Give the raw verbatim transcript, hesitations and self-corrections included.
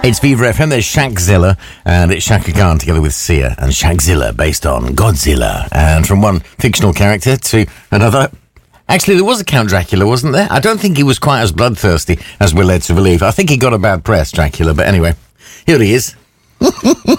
It's Viva F M, there's Shaqzilla, and it's Shaka Khan together with Sia, and Shaqzilla based on Godzilla. And from one fictional character to another. Actually, there was a Count Dracula, wasn't there? I don't think he was quite as bloodthirsty as we're led to believe. I think he got a bad press, Dracula, but anyway, here he is.